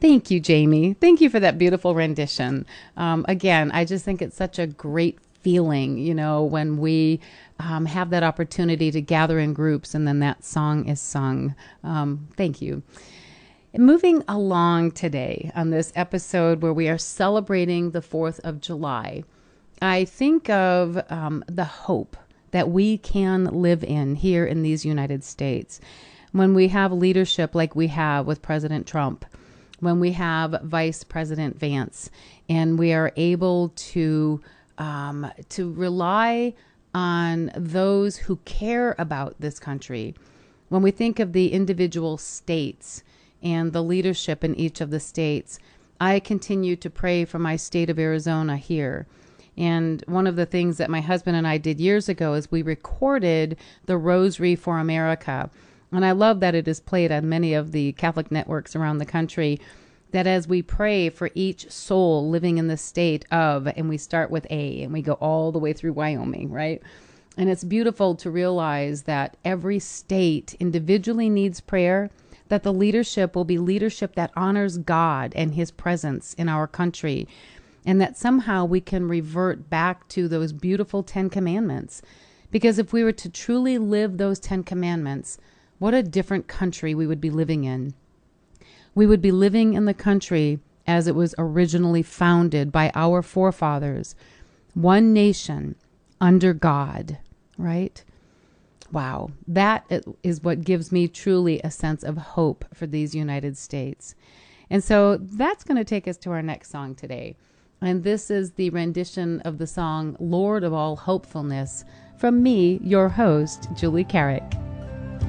Thank you, Jamie. Thank you for that beautiful rendition. Again, I just think it's such a great feeling, when we have that opportunity to gather in groups and then that song is sung. Thank you. Moving along today on this episode where we are celebrating the 4th of July, I think of the hope that we can live in here in these United States when we have leadership like we have with President Trump, when we have Vice President Vance, and we are able to rely on those who care about this country. When we think of the individual states and the leadership in each of the states, I continue to pray for my state of Arizona here. And one of the things that my husband and I did years ago is we recorded the Rosary for America. And I love that it is played on many of the Catholic networks around the country, that as we pray for each soul living in the state of, and we start with A and we go all the way through Wyoming, right? And it's beautiful to realize that every state individually needs prayer, that the leadership will be leadership that honors God and his presence in our country, and that somehow we can revert back to those beautiful 10 commandments. Because if we were to truly live those 10 commandments, what a different country we would be living in. We would be living in the country as it was originally founded by our forefathers. One nation under God, right? Wow. That is what gives me truly a sense of hope for these United States. And so that's going to take us to our next song today. And this is the rendition of the song, Lord of All Hopefulness, from me, your host, Julie Carrick.